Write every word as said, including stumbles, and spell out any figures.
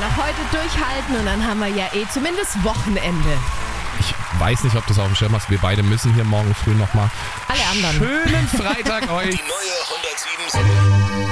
noch heute durchhalten und dann haben wir ja eh zumindest Wochenende. Ich weiß nicht, ob du es auf dem Schirm hast. Wir beide müssen hier morgen früh nochmal. Alle anderen. Schönen Freitag euch. Die neue hundertsieben